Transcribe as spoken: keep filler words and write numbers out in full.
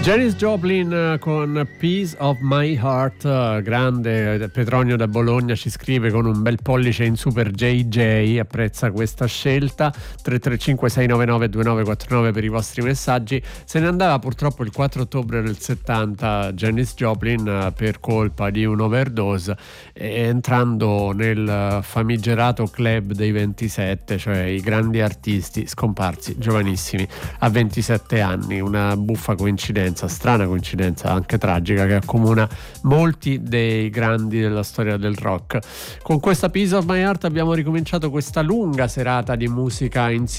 Janis Joplin con Piece of My Heart, grande. Petronio da Bologna ci scrive con un bel pollice in Super J J, apprezza questa scelta. Tre tre cinque sei nove nove due nove quattro nove per i vostri messaggi. Se ne andava purtroppo il quattro ottobre del settanta Janis Joplin per colpa di un'overdose, entrando nel famigerato club dei ventisette, cioè i grandi artisti scomparsi giovanissimi a ventisette anni. Una buffa coincidenza, strana coincidenza, anche tragica, che accomuna molti dei grandi della storia del rock. Con questa Piece of My Heart abbiamo ricominciato questa lunga serata di musica insieme.